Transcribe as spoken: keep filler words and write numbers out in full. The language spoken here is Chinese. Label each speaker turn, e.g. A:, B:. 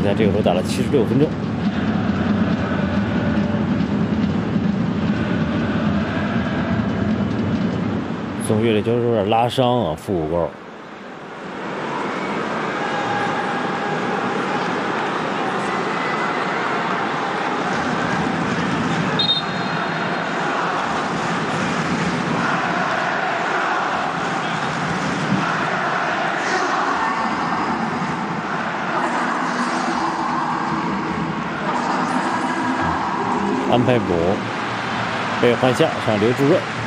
A: 赛这个时候打了七十六分钟。宋岳这球有点拉伤啊，负五勾。安排补被换下，上刘志润。